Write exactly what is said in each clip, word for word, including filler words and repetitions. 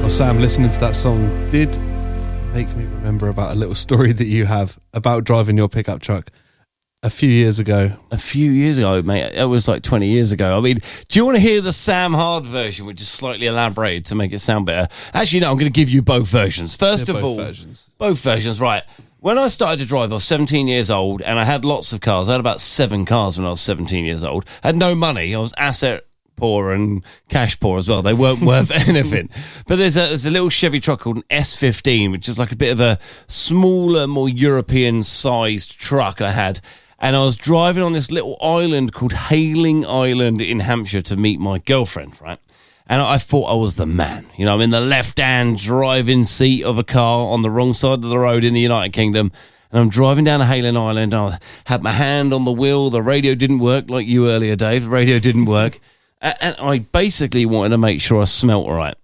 Well, Sam, listening to that song did make me remember about a little story that you have about driving your pickup truck a few years ago. A few years ago, mate. It was like twenty years ago. I mean, do you want to hear the Sam Hard version, which is slightly elaborated to make it sound better? Actually, no, I'm going to give you both versions. First Yeah, of both all, versions. both versions, right. When I started to drive, I was seventeen years old, and I had lots of cars. I had about seven cars when I was seventeen years old. I had no money. I was asset poor and cash poor as well. They weren't worth anything. But there's a there's a little Chevy truck called an S fifteen, which is like a bit of a smaller, more European-sized truck I had. And I was driving on this little island called Hayling Island in Hampshire to meet my girlfriend, right? And I thought I was the man. You know, I'm in the left-hand driving seat of a car on the wrong side of the road in the United Kingdom. And I'm driving down a Hayling Island. And I had my hand on the wheel. The radio didn't work like you earlier, Dave. The radio didn't work. And I basically wanted to make sure I smelt all right.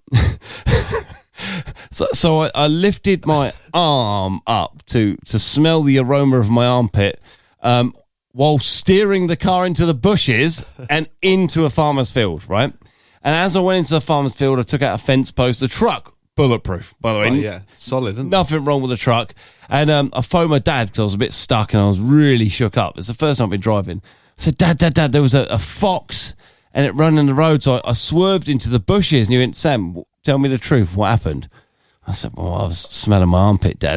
so so I, I lifted my arm up to, to smell the aroma of my armpit um, while steering the car into the bushes and into a farmer's field, right? And as I went into the farmer's field, I took out a fence post. The truck, bulletproof, by the way. Oh, yeah, solid, isn't it? Nothing wrong with the truck. And um, I phoned my dad because I was a bit stuck and I was really shook up. It's the first time I've been driving. I said, Dad, Dad, Dad, there was a, a fox and it ran in the road. So I, I swerved into the bushes and he went, Sam, tell me the truth. What happened? I said, well, I was smelling my armpit, Dad.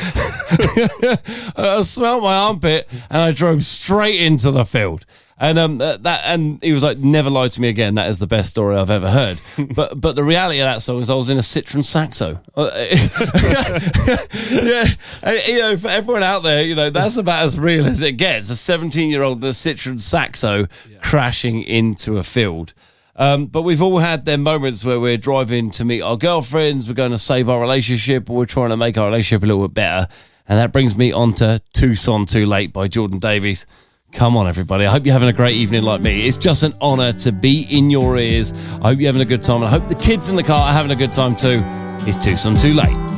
I smelled my armpit and I drove straight into the field. And um that and he was like, never lie to me again. That is the best story I've ever heard. But but the reality of that song is I was in a Citroen Saxo. Yeah, and, you know, for everyone out there, you know, that's about as real as it gets. A seventeen-year-old in a Citroen Saxo yeah. crashing into a field. Um, but we've all had them moments where we're driving to meet our girlfriends. We're going to save our relationship, or we're trying to make our relationship a little bit better. And that brings me on to Tucson Too Late by Jordan Davies. Come on, everybody. I hope you're having a great evening like me. It's just an honour to be in your ears. I hope you're having a good time. And I hope the kids in the car are having a good time too. It's Tucson Too Late.